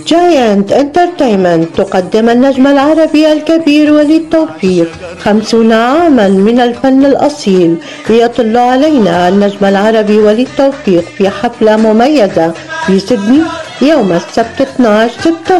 جاينت انترتينمنت تقدم النجم العربي الكبير وليد توفيق 50 عاما من الفن الأصيل. يطل علينا النجم العربي وليد توفيق في حفلة مميزة في سيدني يوم السبت 12 سبتمبر.